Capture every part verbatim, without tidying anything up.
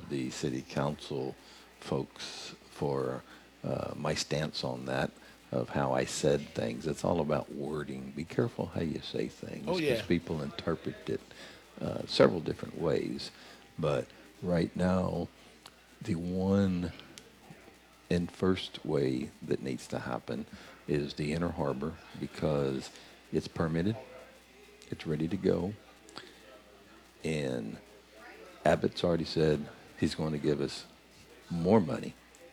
the city council folks for uh, my stance on that, of how I said things. It's all about wording. Be careful how you say things. Oh, yeah. Because people interpret it uh, several different ways. But right now, the one and first way that needs to happen is the Inner Harbor, because it's permitted, it's ready to go, and Abbott's already said he's going to give us more money.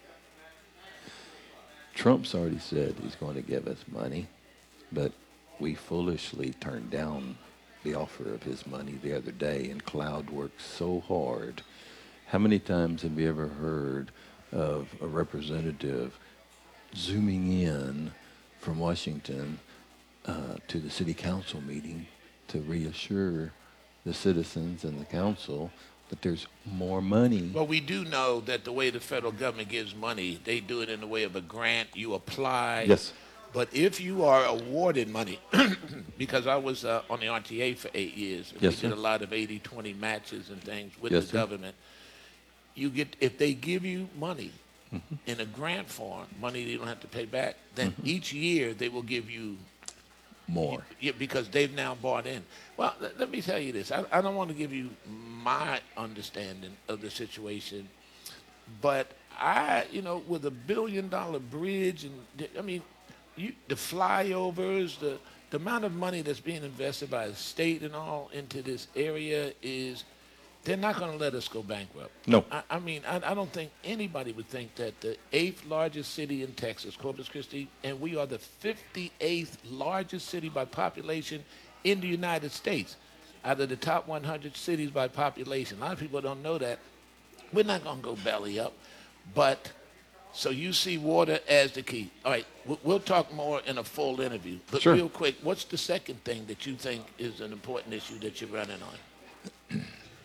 Trump's already said he's going to give us money, but we foolishly turned down the offer of his money the other day, and Cloud worked so hard. How many times have you ever heard of a representative zooming in from Washington uh, to the city council meeting to reassure the citizens and the council that there's more money? Well, we do know that the way the federal government gives money, they do it in the way of a grant. You apply. Yes. But if you are awarded money, because I was uh, on the R T A for eight years, and Yes, we did sir. a lot of eighty twenty matches and things with Yes, the sir. government, you get, if they give you money in a grant form, money you don't have to pay back, then each year they will give you More. yeah, because they've now bought in. Well, let, let me tell you this. I, I don't want to give you my understanding of the situation, but I, you know, with a billion dollar bridge, and the- I mean, you, the flyovers, the, the amount of money that's being invested by the state and all into this area is, they're not going to let us go bankrupt. No. I, I mean, I, I don't think anybody would think that the eighth largest city in Texas, Corpus Christi, and we are the fifty-eighth largest city by population in the United States, out of the top one hundred cities by population. A lot of people don't know that. We're not going to go belly up, but so you see water as the key. All right, we- we'll talk more in a full interview. But Sure. real quick, what's the second thing that you think is an important issue that you're running on?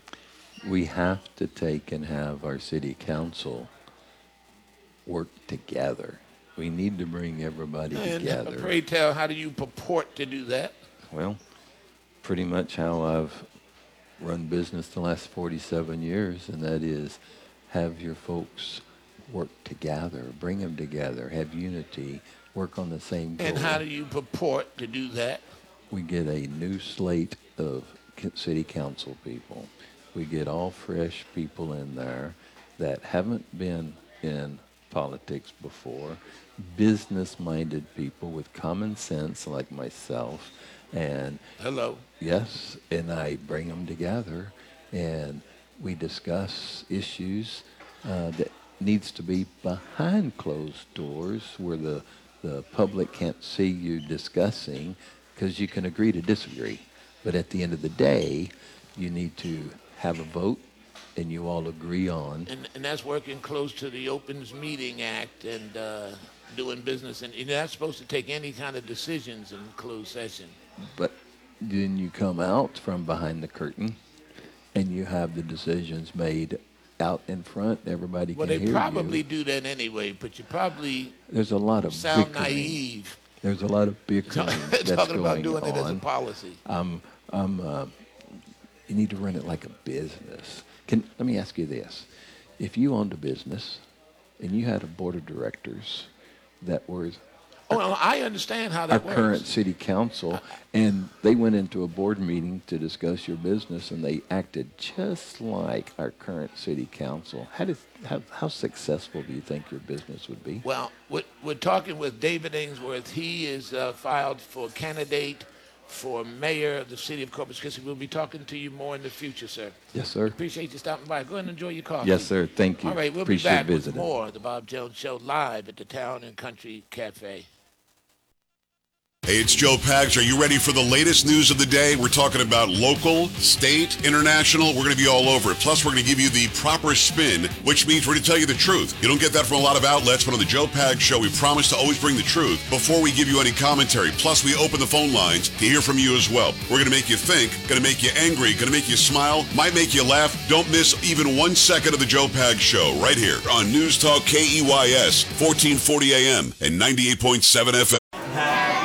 We have to take and have our city council work together. We need to bring everybody And uh, together. pray tell, how do you purport to do that? Well, pretty much how I've run business the last forty-seven years, and that is have your folks work together, bring them together, have unity, work on the same goal. And how do you purport to do that? We get a new slate of c- city council people. We get all fresh people in there that haven't been in politics before, business-minded people with common sense like myself, and Hello. yes, and I bring them together, and we discuss issues uh, that needs to be behind closed doors where the, the public can't see you discussing, because you can agree to disagree. But at the end of the day, you need to have a vote, and you all agree on. And, and that's working close to the Opens Meeting Act and uh, doing business. And you're not supposed to take any kind of decisions in closed session. But then you come out from behind the curtain, and you have the decisions made out in front. Everybody Well, can they hear probably you. do that anyway, but you probably There's a lot of sound bickering. naive There's a lot of bickering that's talking about going doing it as a on. policy. Um, um, uh, you need to run it like a business. Can let me ask you this: if you owned a business and you had a board of directors that were Oh, well, I understand how our that works. current city council, and they went into a board meeting to discuss your business, and they acted just like our current city council, how does how, how successful do you think your business would be? Well, we're, we're talking with David Ainsworth. He is uh, filed for candidate for mayor of the city of Corpus Christi. We'll be talking to you more in the future, sir. Yes, sir. Appreciate you stopping by. Go ahead and enjoy your coffee. Yes, sir. Thank you. All right, we'll Appreciate be back visiting. with more of the Bob Jones Show live at the Town and Country Cafe. Hey, it's Joe Pags. Are you ready for the latest news of the day? We're talking about local, state, international. We're going to be all over it. Plus, we're going to give you the proper spin, which means we're going to tell you the truth. You don't get that from a lot of outlets, but on the Joe Pags Show, we promise to always bring the truth before we give you any commentary. Plus, we open the phone lines to hear from you as well. We're going to make you think, going to make you angry, going to make you smile, might make you laugh. Don't miss even one second of the Joe Pags Show right here on News Talk K E Y S, fourteen forty A M and ninety-eight point seven F M.